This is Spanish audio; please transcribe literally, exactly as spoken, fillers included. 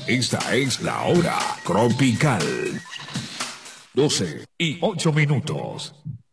Esta es la hora tropical. doce y ocho minutos.